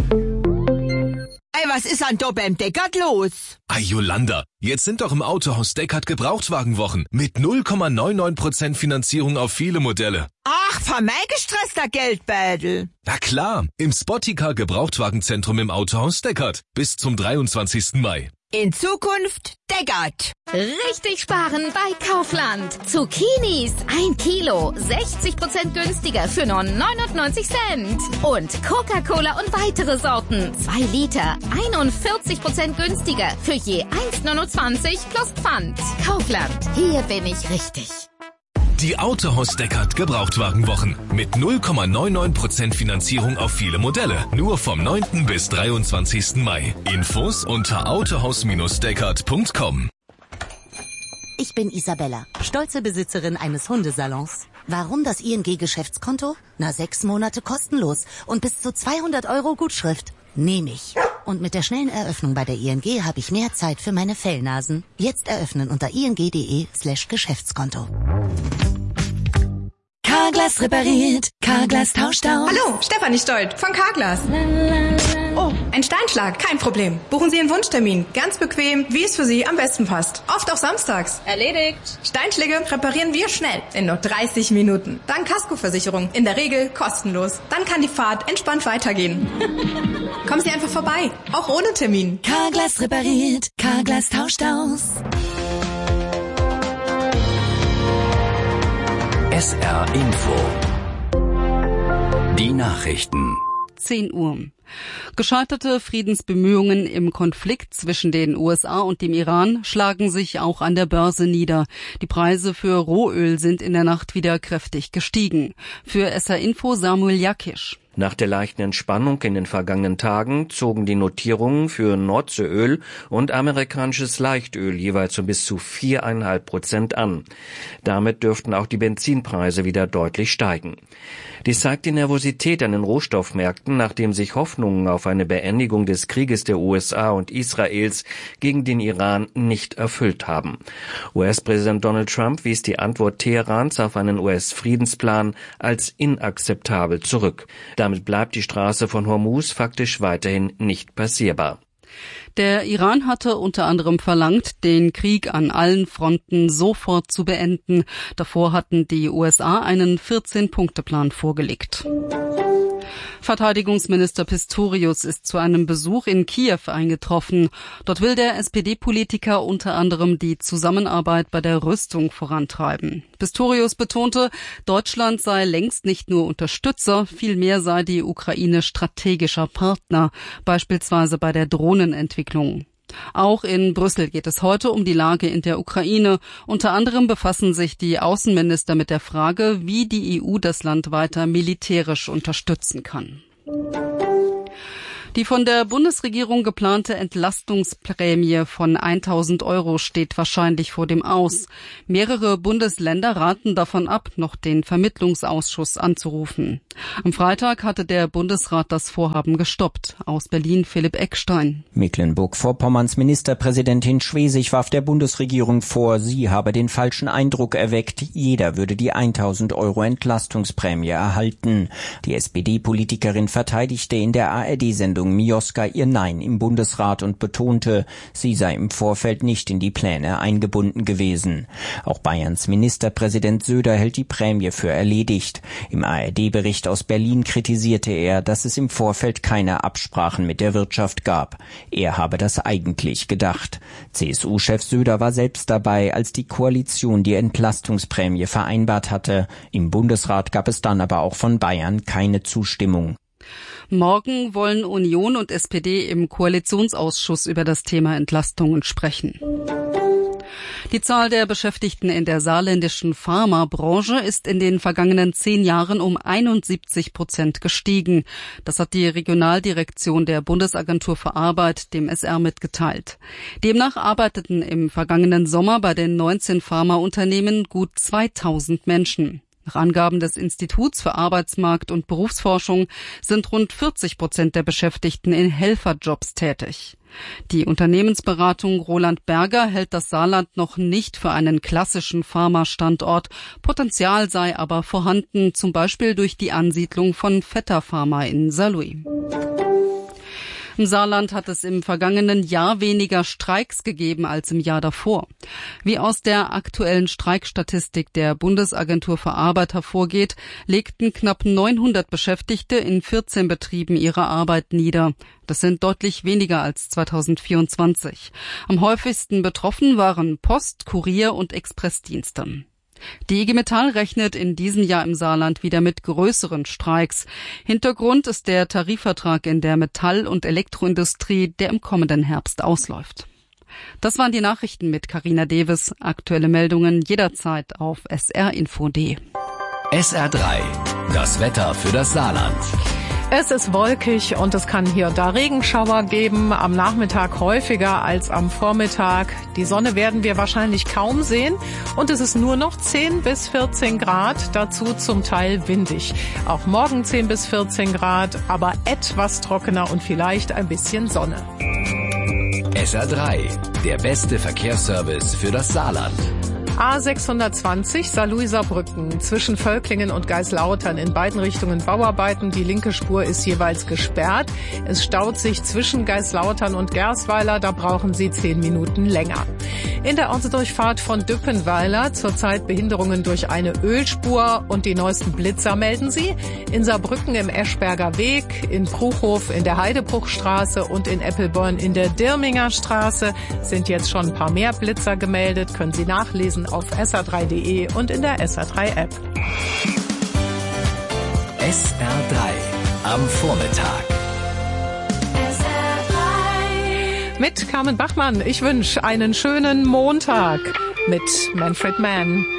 Ey, was ist an da beim Deckard los? Ei, Jolanda, jetzt sind doch im Autohaus Deckard Gebrauchtwagenwochen mit 0,99% Finanzierung auf viele Modelle. Ach, für mein gestresster Geldbeutel. Na klar, im Spotticar Gebrauchtwagenzentrum im Autohaus Deckard bis zum 23. Mai. In Zukunft Deckard. Richtig sparen bei Kaufland. Zucchinis 1 Kilo, 60% günstiger für nur 99 Cent. Und Coca-Cola und weitere Sorten, 2 Liter, 41% günstiger für je 1,29 plus Pfand. Kaufland, hier bin ich richtig. Die Autohaus Deckard Gebrauchtwagenwochen mit 0,99% Finanzierung auf viele Modelle. Nur vom 9. bis 23. Mai. Infos unter autohaus-deckard.com. Ich bin Isabella, stolze Besitzerin eines Hundesalons. Warum das ING-Geschäftskonto? 6 Monate kostenlos und bis zu 200 € Gutschrift. Nehme ich. Und mit der schnellen Eröffnung bei der ING habe ich mehr Zeit für meine Fellnasen. Jetzt eröffnen unter ing.de/Geschäftskonto. Carglass repariert, Carglass tauscht aus. Hallo, Stefanie Stolt von Carglass. Oh, ein Steinschlag, kein Problem. Buchen Sie einen Wunschtermin, ganz bequem, wie es für Sie am besten passt. Oft auch samstags. Erledigt. Steinschläge reparieren wir schnell, in nur 30 Minuten. Dank Kaskoversicherung, in der Regel kostenlos. Dann kann die Fahrt entspannt weitergehen. Kommen Sie einfach vorbei, auch ohne Termin. Carglass repariert, Carglass tauscht aus. SR Info. Die Nachrichten. 10 Uhr. Gescheiterte Friedensbemühungen im Konflikt zwischen den USA und dem Iran schlagen sich auch an der Börse nieder. Die Preise für Rohöl sind in der Nacht wieder kräftig gestiegen. Für SR Info Samuel Jakisch. Nach der leichten Entspannung in den vergangenen Tagen zogen die Notierungen für Nordseeöl und amerikanisches Leichtöl jeweils um bis zu 4,5% an. Damit dürften auch die Benzinpreise wieder deutlich steigen. Dies zeigt die Nervosität an den Rohstoffmärkten, nachdem sich Hoffnungen auf eine Beendigung des Krieges der USA und Israels gegen den Iran nicht erfüllt haben. US-Präsident Donald Trump wies die Antwort Teherans auf einen US-Friedensplan als inakzeptabel zurück. Damit bleibt die Straße von Hormuz faktisch weiterhin nicht passierbar. Der Iran hatte unter anderem verlangt, den Krieg an allen Fronten sofort zu beenden. Davor hatten die USA einen 14-Punkte-Plan vorgelegt. Verteidigungsminister Pistorius ist zu einem Besuch in Kiew eingetroffen. Dort will der SPD-Politiker unter anderem die Zusammenarbeit bei der Rüstung vorantreiben. Pistorius betonte, Deutschland sei längst nicht nur Unterstützer, vielmehr sei die Ukraine strategischer Partner, beispielsweise bei der Drohnenentwicklung. Auch in Brüssel geht es heute um die Lage in der Ukraine. Unter anderem befassen sich die Außenminister mit der Frage, wie die EU das Land weiter militärisch unterstützen kann. Die von der Bundesregierung geplante Entlastungsprämie von 1.000 € steht wahrscheinlich vor dem Aus. Mehrere Bundesländer raten davon ab, noch den Vermittlungsausschuss anzurufen. Am Freitag hatte der Bundesrat das Vorhaben gestoppt. Aus Berlin Philipp Eckstein. Mecklenburg-Vorpommerns Ministerpräsidentin Schwesig warf der Bundesregierung vor, sie habe den falschen Eindruck erweckt, jeder würde die 1.000 € Entlastungsprämie erhalten. Die SPD-Politikerin verteidigte in der ARD-Sendung Mioska ihr Nein im Bundesrat und betonte, sie sei im Vorfeld nicht in die Pläne eingebunden gewesen. Auch Bayerns Ministerpräsident Söder hält die Prämie für erledigt. Im ARD-Bericht aus Berlin kritisierte er, dass es im Vorfeld keine Absprachen mit der Wirtschaft gab. Er habe das eigentlich gedacht. CSU-Chef Söder war selbst dabei, als die Koalition die Entlastungsprämie vereinbart hatte. Im Bundesrat gab es dann aber auch von Bayern keine Zustimmung. Morgen wollen Union und SPD im Koalitionsausschuss über das Thema Entlastungen sprechen. Die Zahl der Beschäftigten in der saarländischen Pharmabranche ist in den vergangenen 10 Jahren um 71% gestiegen. Das hat die Regionaldirektion der Bundesagentur für Arbeit dem SR mitgeteilt. Demnach arbeiteten im vergangenen Sommer bei den 19 Pharmaunternehmen gut 2.000 Menschen. Nach Angaben des Instituts für Arbeitsmarkt- und Berufsforschung sind rund 40% der Beschäftigten in Helferjobs tätig. Die Unternehmensberatung Roland Berger hält das Saarland noch nicht für einen klassischen Pharma-Standort. Potenzial sei aber vorhanden, zum Beispiel durch die Ansiedlung von Vetter Pharma in Saarlouis. Im Saarland hat es im vergangenen Jahr weniger Streiks gegeben als im Jahr davor. Wie aus der aktuellen Streikstatistik der Bundesagentur für Arbeit hervorgeht, legten knapp 900 Beschäftigte in 14 Betrieben ihre Arbeit nieder. Das sind deutlich weniger als 2024. Am häufigsten betroffen waren Post, Kurier und Expressdienste. Die IG Metall rechnet in diesem Jahr im Saarland wieder mit größeren Streiks. Hintergrund ist der Tarifvertrag in der Metall- und Elektroindustrie, der im kommenden Herbst ausläuft. Das waren die Nachrichten mit Carina Deves. Aktuelle Meldungen jederzeit auf srinfo.de. SR3, das Wetter für das Saarland. Es ist wolkig und es kann hier und da Regenschauer geben, am Nachmittag häufiger als am Vormittag. Die Sonne werden wir wahrscheinlich kaum sehen und es ist nur noch 10 bis 14 Grad, dazu zum Teil windig. Auch morgen 10 bis 14 Grad, aber etwas trockener und vielleicht ein bisschen Sonne. SR3, der beste Verkehrsservice für das Saarland. A620 Saarlouis-Saarbrücken zwischen Völklingen und Geislautern in beiden Richtungen Bauarbeiten. Die linke Spur ist jeweils gesperrt. Es staut sich zwischen Geislautern und Gersweiler. Da brauchen Sie 10 Minuten länger. In der Ortsdurchfahrt von Düppenweiler zurzeit Behinderungen durch eine Ölspur und die neuesten Blitzer melden Sie. In Saarbrücken im Eschberger Weg, in Bruchhof in der Heidebruchstraße und in Eppelborn in der Dirminger Straße sind jetzt schon ein paar mehr Blitzer gemeldet. Können Sie nachlesen auf sr3.de und in der SR3-App. SR3 am Vormittag. Mit Carmen Bachmann. Ich wünsche einen schönen Montag mit Manfred Mann.